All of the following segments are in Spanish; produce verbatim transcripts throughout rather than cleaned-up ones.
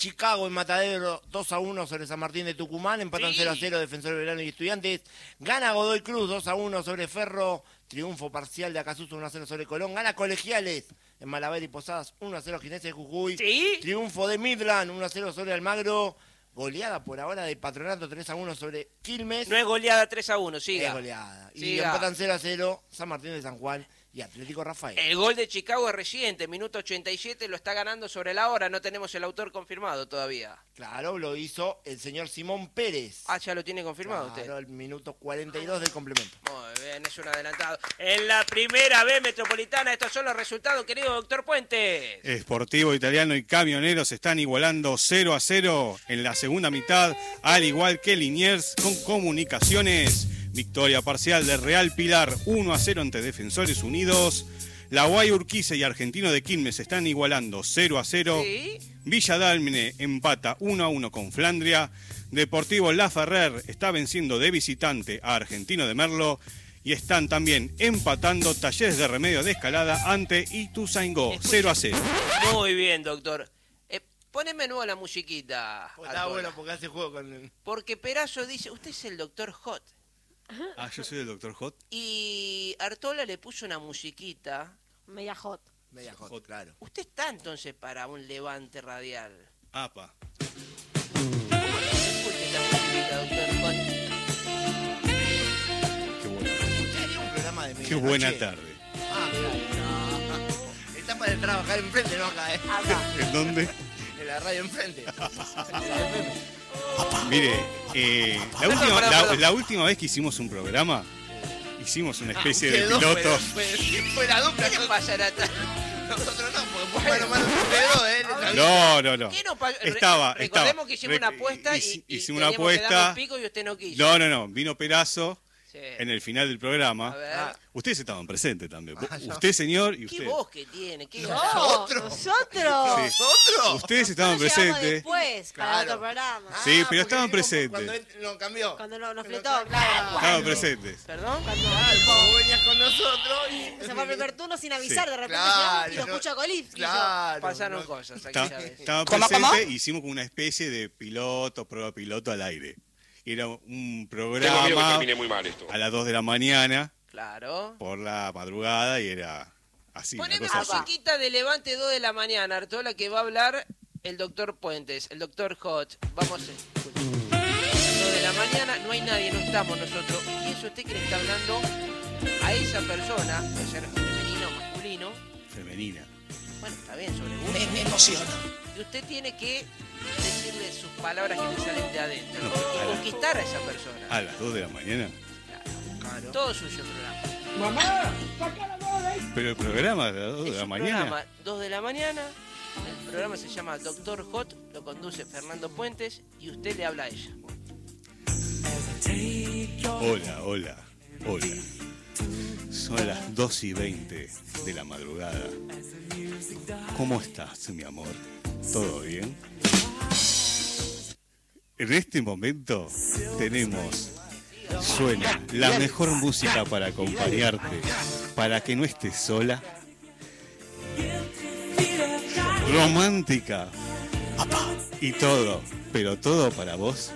Chicago en Matadero dos a uno sobre San Martín de Tucumán. Empatan Sí. cero a cero Defensor Belgrano y Estudiantes. Gana Godoy Cruz dos a uno sobre Ferro. Triunfo parcial de Acasuso uno a cero sobre Colón. Gana Colegiales en Malaver y Posadas uno a cero Ginés de Jujuy. Sí. Triunfo de Midland uno a cero sobre Almagro. Goleada por ahora de Patronato tres a uno sobre Quilmes. No es goleada tres a uno, siga. Es goleada. Y Siga. empatan cero a cero San Martín de San Juan y Atlético Rafael. El gol de Chicago es reciente, minuto ochenta y siete, lo está ganando sobre la hora, no tenemos el autor confirmado todavía. Claro, lo hizo el señor Simón Pérez. Ah, ya lo tiene confirmado Claro, usted. el minuto cuarenta y dos del complemento. Muy bien, es un adelantado. En la primera B metropolitana, estos son los resultados, querido doctor Puentes. Sportivo Italiano y Camioneros están igualando cero a cero en la segunda mitad, al igual que Liniers con Comunicaciones. Victoria parcial de Real Pilar uno a cero ante Defensores Unidos. La Guay Urquiza y Argentino de Quilmes están igualando cero a cero. Sí. Villa Dálmine empata uno a uno con Flandria. Deportivo La Ferrer está venciendo de visitante a Argentino de Merlo. Y están también empatando Talleres de Remedio de Escalada ante Ituzaingó cero a cero. Muy bien, doctor. Eh, poneme nueva la musiquita. Pues está Artola. bueno porque hace juego con el... Porque Perazo dice, usted es el doctor Hot. Ah, yo soy el doctor Hot. Y Artola le puso una musiquita. Media hot. Media hot, claro. Usted está entonces para un levante radial. Apa. ¿Cómo le escucha esta musiquita, doctor Hot? Qué bueno. ¿Usted haría un programa de Qué medianoche? buena tarde. Ah, claro. No. Está para trabajar enfrente, ¿no? Acá, ¿eh? Acá. ¿En dónde? En la radio enfrente. En la F M. Mire, eh, la, Perdón, última, perdón, la- perdón. la última vez que hicimos un programa, hicimos una especie de Quedó, piloto. pero Fue, fue la dupla. ¿Qué le pasa, Nata? Nosotros no, porque fue mano a mano quedó, ¿eh? Le- No, no, no. ¿Qué no pasó? Estaba, Recordemos estaba. que hicimos Re- una apuesta y, hici- y hicimos una teníamos que apuesta. darnos pico y usted no quiso. No, no, no. Vino Perazo Sí. en el final del programa. A ver. Ah, Ustedes estaban presentes también. Ah, yo. Usted, señor, y ¿Qué usted. voz que tiene? ¿Qué No, ¿Nosotros? nosotros. Sí. ¿Nosotros? Ustedes estaban Nosotros llegamos presentes. después, para Claro. otro programa. Ah, Sí, pero porque estaban vimos presentes. Cuando él lo cambió. Cuando no- nos Pero fletó, claro. claro. Estaban presentes. ¿Perdón? Cuando Claro, como venías con nosotros y... se fue al primer turno sin avisar, de repente Claro, llegamos y lo no- escucha Colif. Claro. Pasaron no- cosas aquí, Estaba, ¿sabes? estaba ¿Cómo, presente, cómo? hicimos como una especie de piloto, prueba piloto al aire. Era un Tengo miedo que programa termine muy mal esto. a las dos de la mañana Claro. por la madrugada y era así. una Poneme cosa así. musiquita de Levante dos de la mañana, Artola, que va a hablar el doctor Puentes, el doctor Hot. Vamos a escuchar. dos de la mañana, no hay nadie, no estamos nosotros. ¿Quién es usted que le está hablando a esa persona? Puede ser femenino o masculino. Femenina. Bueno, está bien, sobre gusto. Me, me emociona. Y usted tiene que decirle sus palabras que le salen de adentro No, y a la- conquistar a esa persona. A las dos de la mañana. Claro. Todo suyo el programa. Pero el programa a las dos de Es la un mañana. programa dos de la mañana. El programa se llama Doctor Hot, lo conduce Fernando Puentes y usted le habla a ella. Hola, hola, hola. Son las dos y veinte de la madrugada. ¿Cómo estás, mi amor? ¿Todo bien? En este momento tenemos, suena la mejor música para acompañarte, para que no estés sola. Romántica. Y todo, pero todo para vos.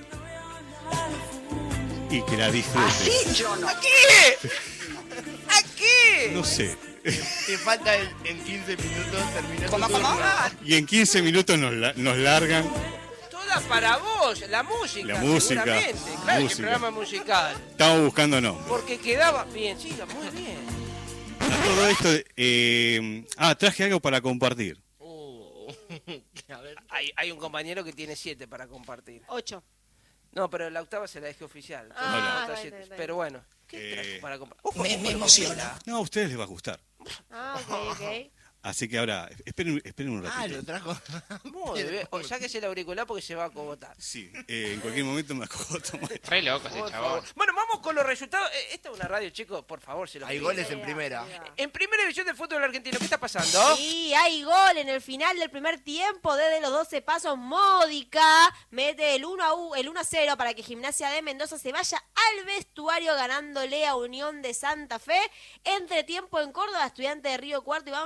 Y que la disfrutes. ¿A qué? ¿A qué? No sé. Te falta el- en quince minutos terminar tu ¿Cómo, cómo? turno. Y en quince minutos nos, la- nos largan. Toda para vos, la música. La música, seguramente. Claro, música. que programa musical. Estamos buscando nombres. Porque quedaba bien, siga, muy bien. A todo esto, eh, ah, traje algo para compartir. Uh, a ver. Hay, hay un compañero que tiene siete para compartir. Ocho. No, pero la octava se la dejé oficial. Ah, Entonces, está otra bien, siete. está bien. Pero bueno, ¿qué Eh, trajo para compartir? Me, me emociona. No, a ustedes les va a gustar. Ah, ok, ok. Así que ahora, esperen, esperen un Ah, ratito. lo trajo. Muy bien. O sáquese el auricular porque se va a acogotar. Sí, eh, en cualquier momento me acogoto. Re loco ese Por chabón. favor. Bueno, vamos con los resultados. Eh, Esta es una radio, chicos, por favor, se los Hay pido. goles en primera. En primera división del fútbol argentino, ¿qué está pasando? Y hay gol en el final del primer tiempo. Desde los doce pasos, Módica mete el uno a uno, el uno a cero para que Gimnasia de Mendoza se vaya al vestuario ganándole a Unión de Santa Fe. Entre tiempo en Córdoba, Estudiantes de Río Cuarto y Banfield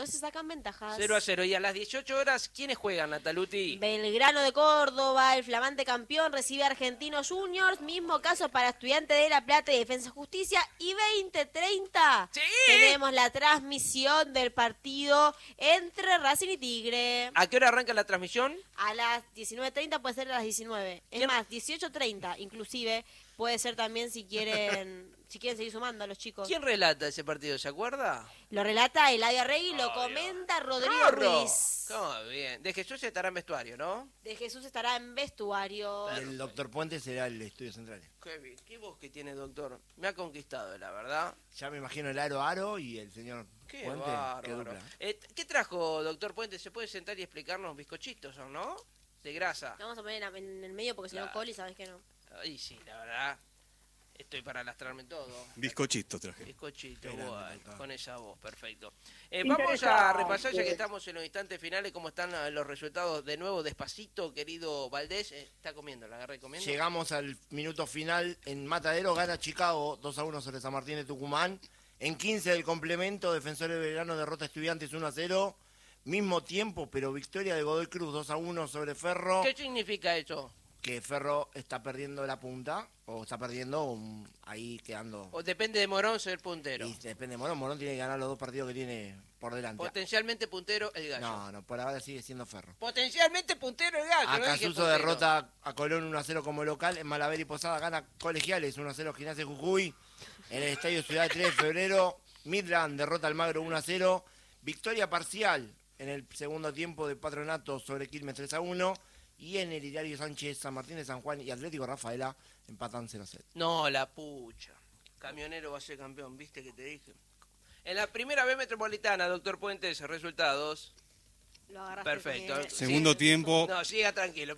no se sacan ventajas. cero a cero. Y a las dieciocho horas, ¿quiénes juegan, Nataluti? Belgrano de Córdoba, el flamante campeón, recibe a Argentinos Juniors. Mismo caso para Estudiantes de La Plata y Defensa y Justicia. Y veinte treinta ¡Sí! tenemos la transmisión del partido entre Racing y Tigre. ¿A qué hora arranca la transmisión? A las diecinueve treinta puede ser a las diecinueve. Es ¿Quién? más, dieciocho treinta inclusive puede ser también si quieren si quieren seguir sumando a los chicos. ¿Quién relata ese partido? ¿Se acuerda? Lo relata Eladio Arregui, lo Obvio. comenta Rodrigo ¡Rorro! Ruiz. ¿Cómo bien? De Jesús estará en vestuario, ¿no? De Jesús estará en vestuario. Y el doctor Puente será el estudio central. Qué bien. ¿Qué voz que tiene, doctor? Me ha conquistado, la verdad. Ya me imagino el Aro Aro y el señor Qué Puente. Qué bárbaro. dupla. Eh, ¿Qué trajo, doctor Puente? ¿Se puede sentar y explicarnos bizcochitos, o no? De grasa. Lo vamos a poner en, en el medio porque si no, Claro. Coli, sabes que no. Ay, sí, la verdad. Estoy para lastrarme todo. Bizcochito traje. Bizcochito, Qué grande, bueno, doctor. con esa voz, perfecto. Eh, vamos a repasar, ya que estamos en los instantes finales, cómo están eh, los resultados de nuevo, despacito, querido Valdés. Eh, está comiendo, la agarré comiendo. Llegamos al minuto final en Matadero, gana Chicago dos a uno sobre San Martín de Tucumán. En quince del complemento, Defensores de Belgrano derrota a Estudiantes uno a cero. Mismo tiempo, pero victoria de Godoy Cruz dos a uno sobre Ferro. ¿Qué significa eso? Que Ferro está perdiendo la punta, o está perdiendo um, ahí quedando. O depende de Morón ser puntero. Y depende de Morón, Morón tiene que ganar los dos partidos que tiene por delante. Potencialmente puntero el gallo. No, no, por ahora sigue siendo Ferro. Potencialmente puntero el gallo. no dije Acasuso puntero. derrota a Colón uno a cero como local. En Malaver y Posada gana Colegiales uno a cero Gimnasia de Jujuy. En el Estadio Ciudad tres de febrero, Midland derrota al Magro uno a cero. Victoria parcial en el segundo tiempo de Patronato sobre Quilmes tres a uno. Y en el Hilario Sánchez, San Martín de San Juan y Atlético Rafaela empatan cero a cero. No, la pucha. Camionero va a ser campeón, ¿viste que te dije? En la primera B metropolitana, doctor Puentes, resultados. Lo agarraste Perfecto. bien. Segundo tiempo. No, siga tranquilo.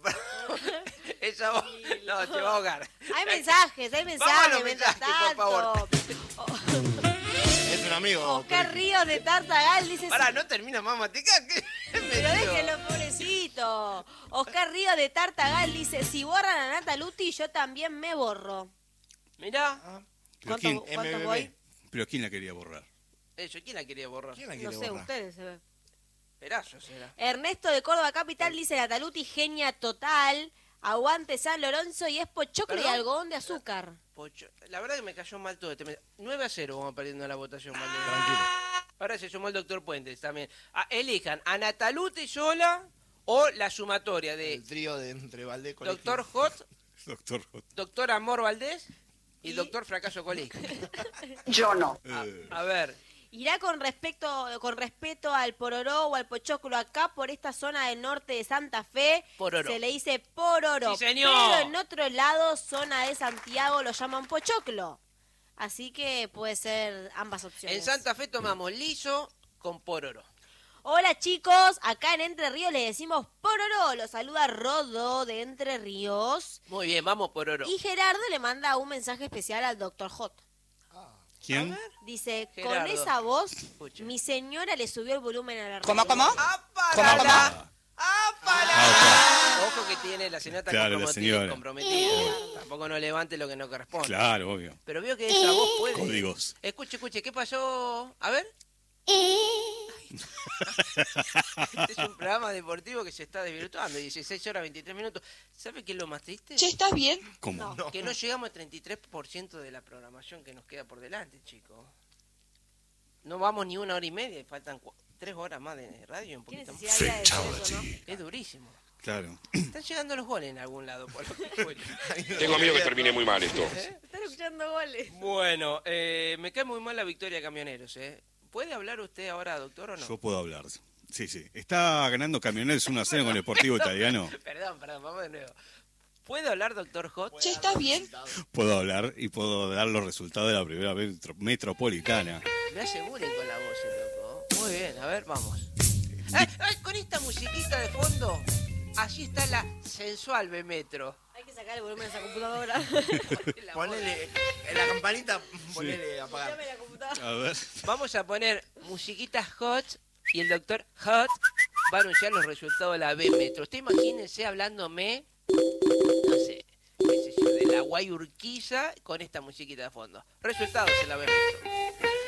Esa voz, no, te va a ahogar. Hay mensajes, hay Vamos a mensajes, los mientras mensajes, por favor. tanto. Es un amigo. Oscar Ríos de Tartagal dice... Pará, no termina más matica. ¿Qué? Pero déjenlo, pobrecito. Oscar Ríos de Tartagal dice, si borran a Nataluti, yo también me borro. Mirá, ¿Pero ¿Cuántos, quién, cuántos M B B? voy? pero quién la quería borrar? eso, ¿quién la quería borrar? ¿Quién la No quiere sé, borrar? ustedes. eh. Perazo será. Ernesto de Córdoba Capital dice, Nataluti, genia total. Aguante San Lorenzo y es pochoclo y ¿Perdón? algodón de azúcar. Pocho. La verdad que me cayó mal todo este mes. nueve a cero vamos perdiendo la votación, Valdés. Tranquilo. Ahora se sumó el doctor Puentes también. Ah, elijan a Nataluti sola o la sumatoria de El trío de entre Valdés y doctor Hot, Doctor J. doctor Amor Valdés y, Y- doctor Fracaso Colín. Yo no. Eh, A ver, Irá con respecto, con respeto al pororó o al pochoclo acá por esta zona del norte de Santa Fe. Pororó. Se le dice pororó. Sí, señor. Pero en otro lado, zona de Santiago, lo llaman pochoclo. Así que puede ser ambas opciones. en Santa Fe tomamos liso con pororo. Hola chicos, acá en Entre Ríos le decimos pororó. Lo saluda Rodo de Entre Ríos. Muy bien, vamos pororo. Y Gerardo le manda un mensaje especial al doctor Hot. ¿Quién? Dice, Gerardo. con esa voz, Escucha. mi señora le subió el volumen a la radio. ¿Cómo, cómo? ¡Apalala! ¡Apalala! Ojo que tiene la señora está Claro, la comprometida, señora. comprometida. Tampoco no levante lo que no corresponde. Claro, obvio. Pero veo que esa voz puede. Códigos. Escuche, escuche, ¿qué pasó? A ver. Este es un programa deportivo que se está desvirtuando. dieciséis horas veintitrés minutos. ¿Sabe qué es lo más triste? Che, ¿estás bien? ¿Cómo? No. Que no llegamos al treinta y tres por ciento de la programación que nos queda por delante, chicos. No vamos ni una hora y media y faltan cu- tres horas más de radio y un ¿Qué poquito más. necesidad había de decir eso, no? Es durísimo. Claro. Están llegando los goles en algún lado, por lo que escucho. Tengo miedo que termine muy mal esto. Están escuchando goles. Bueno, eh, me cae muy mal la victoria de Camioneros, ¿eh? ¿Puede hablar usted ahora, doctor, o no? Yo puedo hablar. Sí, sí. Está ganando Camioneros uno a cero con el Deportivo Italiano. Perdón, perdón, vamos de nuevo. ¿Puede hablar, doctor Hot? Che, ¿estás bien? Puedo hablar y puedo dar los resultados de la primera metro- metropolitana. Me aseguren con la voz, el loco. Muy bien, a ver, vamos. Ay, ay, con esta musiquita de fondo, allí está la sensual B-Metro. Hay que sacar el volumen de esa computadora. La Ponele en la campanita, ponele a apagar. Dame la computadora. A ver. Vamos a poner musiquitas hot y el doctor Hot va a anunciar los resultados de la B-Metro. Usted imagínense hablándome, no sé, qué sé yo, de la Guayurquiza con esta musiquita de fondo. Resultados en la B-Metro.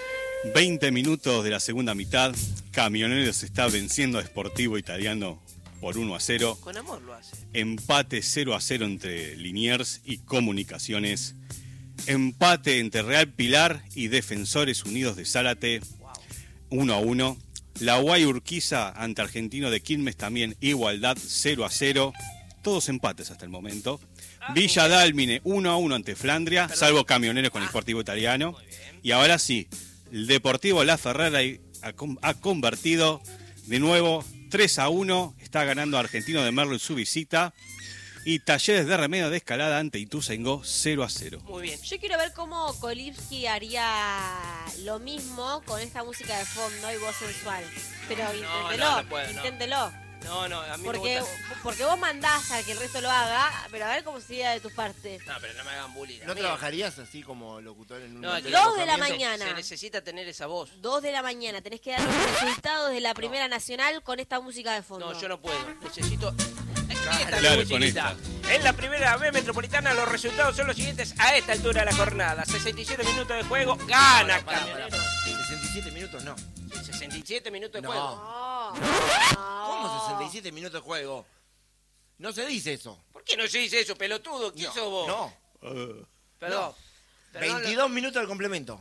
veinte minutos de la segunda mitad. Camioneros está venciendo a Sportivo Italiano por uno a cero. Con amor lo hace. Empate cero a cero entre Liniers y Comunicaciones. Empate entre Real Pilar y Defensores Unidos de Zárate. uno a uno. La Guay Urquiza ante Argentino de Quilmes también igualdad cero a cero. Todos empates hasta el momento. Villa Dálmine uno a uno ante Flandria, salvo Camioneros con el Sportivo Italiano. Y ahora sí, el Deportivo La Ferrara ha, ha convertido de nuevo tres a uno. Está ganando Argentino de Merlo en su visita. Y Talleres de Remedio de Escalada ante Ituzaingó cero a cero. Muy bien. Yo quiero ver cómo Kolipski haría lo mismo con esta música de fondo y voz sensual. Pero inténtelo, no, no puedo, no. inténtelo. No, no, a mí Porque, me gusta. porque vos mandás a que el resto lo haga, pero a ver cómo sería de tu parte. No, pero no me hagan bullying. ¿No a mí. trabajarías así como locutor en un No, hotel dos de la alojamiento? mañana. Se necesita tener esa voz. Dos de la mañana, tenés que dar los resultados de la Primera Nacional con esta música de fondo. No, yo no puedo. Necesito. Esta Claro, musiquita. con En la primera B metropolitana los resultados son los siguientes a esta altura de la jornada. sesenta y siete minutos de juego, gana Pará, pará, Camionero. pará. sesenta y siete minutos no. sesenta y siete minutos de No. juego. No. ¿Cómo sesenta y siete minutos de juego? No se dice eso. ¿Por qué no se dice eso, pelotudo? ¿Quién sos vos? No. Perdón. No. Perdón, veintidós minutos del complemento.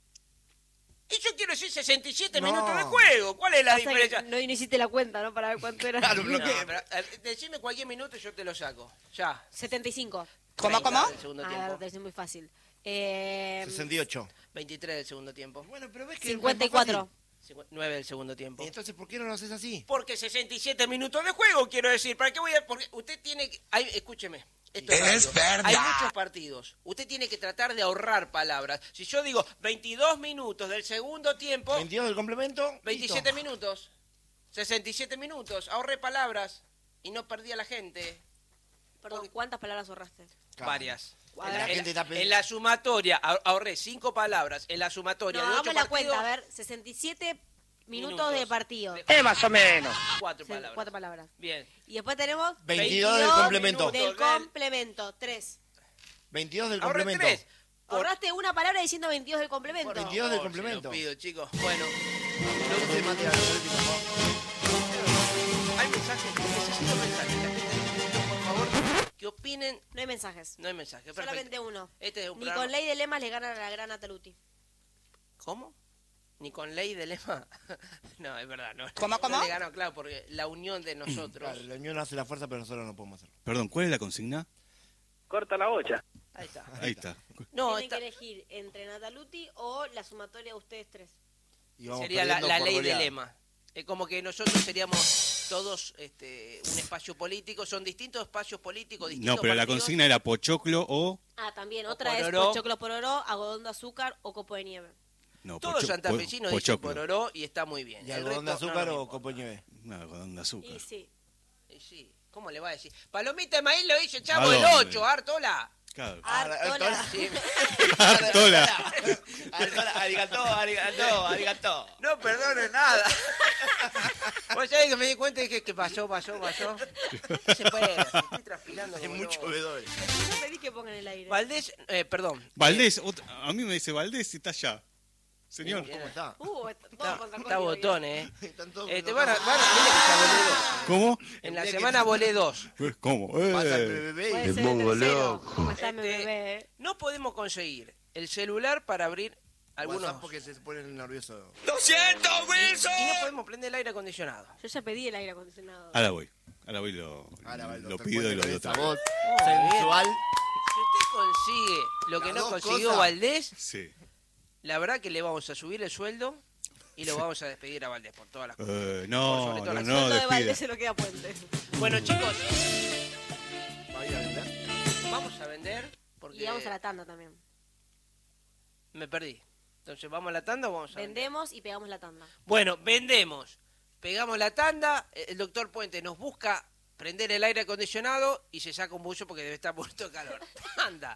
Y yo quiero decir sesenta y siete No. minutos de juego. ¿Cuál es la Pasa que diferencia? no, no hiciste la cuenta, ¿no? Para ver cuánto era. Claro, No, pero ¿qué? pero, eh, decime cualquier minuto y yo te lo saco. Ya. setenta y cinco. ¿Cómo, cómo? Del segundo A tiempo. ver, debe ser muy fácil. Eh, sesenta y ocho. veintitrés del segundo tiempo. Bueno, pero ves que cincuenta y cuatro. nueve del segundo tiempo. ¿Y entonces por qué no lo haces así? Porque sesenta y siete minutos de juego, quiero decir. ¿Para qué voy a...? Porque usted tiene que... Ay, escúcheme. Esto es, Es radio. verdad. Hay muchos partidos. Usted tiene que tratar de ahorrar palabras. Si yo digo veintidós minutos del segundo tiempo, veintidós del complemento. veintisiete listo. minutos, sesenta y siete minutos, ahorré palabras y no perdí a la gente. Perdón, ¿cuántas palabras ahorraste? Claro. Varias. A En ver. la, La gente está en la- pe- en la sumatoria ahor- ahorré cinco palabras. En la sumatoria No, de ocho hagamos la partidos, cuenta, a ver, sesenta y siete minutos, Minutos. de partido. De- Eh, más o menos. cuatro Sí, palabras. Cuatro palabras. Bien. Y después tenemos veintidós del complemento. del Minutos del- complemento, tres. veintidós del Ahorré complemento. tres. Por- Ahorraste una palabra diciendo veintidós del complemento. veintidós del Por- complemento. Se lo pido, chicos. Bueno, No se mate a la política, por favor. hay mensajes. Necesito mensajes. La gente necesito, por favor, que opinen. No hay mensajes. No hay mensaje. Perfecto. Solamente uno. Este es un Ni programa- con ley de lemas le gana a la gran Ataluti. ¿Cómo? ¿Ni con ley de lema? No, es verdad, no. ¿Cómo, cómo? No le ganó, claro, porque la unión de nosotros. Claro, la unión hace la fuerza, pero nosotros no podemos hacerlo. Perdón, ¿cuál es la consigna? Corta la bocha. Ahí está. Ahí está. No, Tienen esta que elegir entre Nataluti o la sumatoria de ustedes tres. Y vamos sería la, perdiendo la por ley de goleada. lema. Es como que nosotros seríamos todos este, un espacio político. Son distintos espacios políticos, distintos No, pero la partidos. consigna era Pochoclo o... Ah, también. O Otra es pororó. pochoclo pororó, algodón de azúcar o copo de nieve. No, Todos pocho- santafesinos po- dicen Pochoclo. pororó y está muy bien. ¿Y El algodón de resto, no azúcar nos o importa. copo de nieve? No, algodón de azúcar. Y sí. Y sí, ¿cómo le va a decir? Palomita de maíz lo dice chavo ¿A el dónde? ocho, Artola. Claro. Artola. Sí. Artola. Artola, arigató, arigató, arigató. No perdone nada. Vos sabés que me di cuenta y dije que pasó, pasó, pasó. No se puede, estoy transpirando. Hay como mucho loco. bebedores. Yo pedí que pongan el aire. Valdés, eh, perdón. Valdés, otra- a mí me dice Valdés y está allá. Señor. ¿Cómo está? Uh, está todo Está, contra está código, botón, eh. Están todos Eh, te enojados. van a, van a- mira que ya volé dos. ¿Cómo? En la El día que- semana volé dos. Eh, ¿Cómo? Pasa el Eh. bebé Puede y- ser el pongo tercero. loco. ¿Cómo está mi Este, bebé? eh? No podemos conseguir el celular para abrir algunos. WhatsApp porque se ponen nerviosos. ¡Lo siento, Wilson! Y no podemos prender el aire acondicionado. Yo ya pedí el aire acondicionado. Ahora voy. Ahora voy y lo, Ahora va el lo doctor pido y lo Puente doy con otra esa vez. voz Oh, sensual. Si usted consigue lo que Las no dos consiguió cosas. Valdés, Sí. la verdad que le vamos a subir el sueldo y lo vamos a despedir a Valdés por todas las cosas. Eh, Por no, sobre todo no, la- no, Solo de despida. Valdés se lo queda Puente. Bueno, chicos, ¿Va a ir a vender? vamos a vender porque Y vamos a la tanda también. me perdí. Entonces, ¿vamos a la tanda o vamos a vender? Vendemos y pegamos la tanda. Bueno, vendemos. Pegamos la tanda, el doctor Puente nos busca prender el aire acondicionado y se saca un buzo porque debe estar muerto de calor. Anda.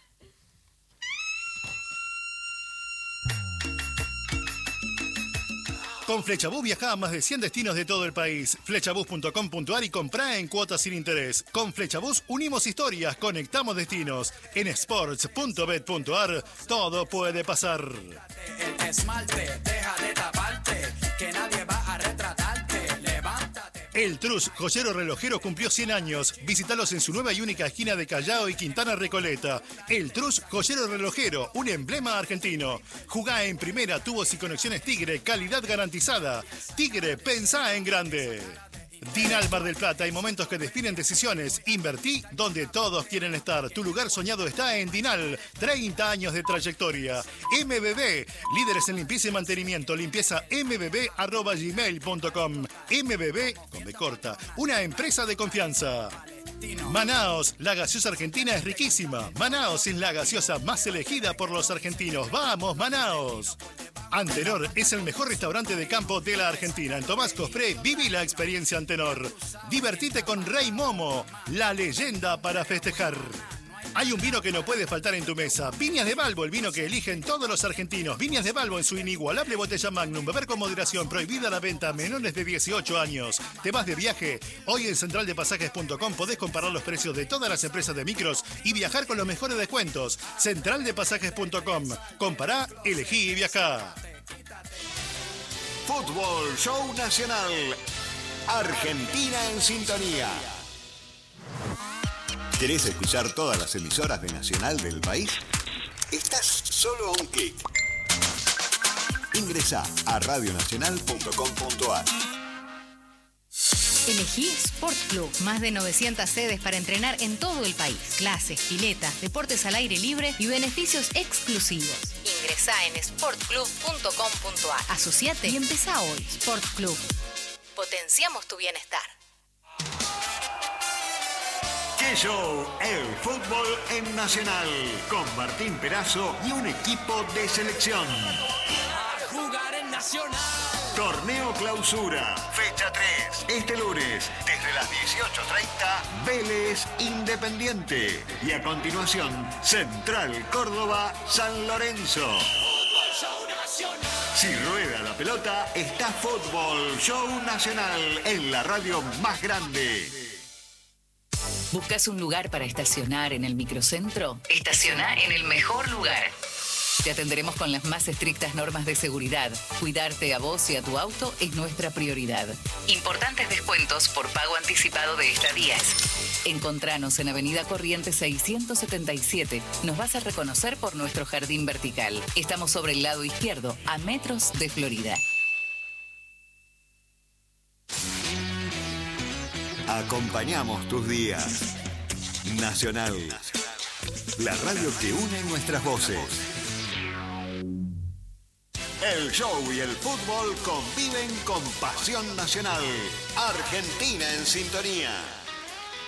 Con Flechabús viaja a más de cien destinos de todo el país. Flechabús punto com punto ar y comprá en cuotas sin interés. Con Flechabús unimos historias, conectamos destinos. En sports punto bet punto ar todo puede pasar. esmalte, deja de taparte, que nadie va a retratarte. Levántate. El Trus, joyero relojero, cumplió cien años. Visítalos en su nueva y única esquina de Callao y Quintana Recoleta. El Trus, joyero relojero, un emblema argentino. Jugá en primera, tubos y conexiones Tigre, calidad garantizada. Tigre, pensá en grande. Dinal Mar del Plata, hay momentos que definen decisiones. Invertí donde todos quieren estar. Tu lugar soñado está en Dinal. treinta años de trayectoria. M B B, líderes en limpieza y mantenimiento. Limpieza m b b arroba gmail punto com. M B B, con B corta, una empresa de confianza. Manaos, la gaseosa argentina es riquísima. Manaos es la gaseosa más elegida por los argentinos. ¡Vamos, Manaos! Antenor es el mejor restaurante de campo de la Argentina. En Tomás Cospré, viví la experiencia Antenor. Divertite con Rey Momo, la leyenda para festejar. Hay un vino que no puede faltar en tu mesa. Viñas de Balbo, el vino que eligen todos los argentinos. Viñas de Balbo en su inigualable botella Magnum. Beber con moderación. Prohibida la venta a menores de dieciocho años. ¿Te vas de viaje? Hoy en central de pasajes punto com podés comparar los precios de todas las empresas de micros y viajar con los mejores descuentos. central de pasajes punto com. Compará, elegí y viajá. Fútbol Show Nacional. Argentina en sintonía. ¿Querés escuchar todas las emisoras de Nacional del país? Estás solo a un clic. Ingresá a radio nacional punto com punto a r. Elegí Sport Club. Más de novecientas sedes para entrenar en todo el país. Clases, piletas, deportes al aire libre y beneficios exclusivos. Ingresá en sport club punto com punto a r. Asociate y empezá hoy. Sport Club. Potenciamos tu bienestar. ¡Qué show! El fútbol en Nacional. Con Martín Perazo y un equipo de selección. A jugar en Nacional. Torneo Clausura, fecha tres. Este lunes, desde las dieciocho treinta, Vélez Independiente. Y a continuación, Central Córdoba San Lorenzo. Si rueda la pelota, está Fútbol Show Nacional en la radio más grande. ¿Buscas un lugar para estacionar en el microcentro? Estaciona en el mejor lugar. Te atenderemos con las más estrictas normas de seguridad. Cuidarte a vos y a tu auto es nuestra prioridad. Importantes descuentos por pago anticipado de estadías. Encontranos en Avenida Corrientes seiscientos setenta y siete. Nos vas a reconocer por nuestro jardín vertical. Estamos sobre el lado izquierdo, a metros de Florida. Acompañamos tus días. Nacional. La radio que une nuestras voces. El show y el fútbol conviven con pasión nacional. Argentina en sintonía.